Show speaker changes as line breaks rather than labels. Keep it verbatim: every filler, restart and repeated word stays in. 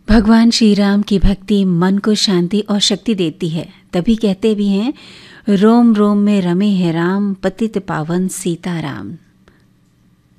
भगवान श्री राम की भक्ति मन को शांति और शक्ति देती है। तभी कहते भी हैं, रोम रोम में रमे हैं राम, पतित पावन सीताराम।